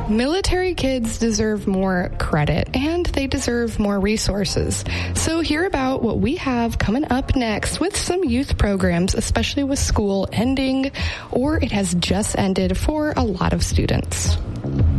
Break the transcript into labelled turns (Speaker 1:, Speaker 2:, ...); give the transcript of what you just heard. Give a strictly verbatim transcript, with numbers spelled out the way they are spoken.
Speaker 1: Military kids deserve more credit and they deserve more resources. So hear about what we have coming up next with some youth programs, especially with school ending or it has just ended for a lot of students.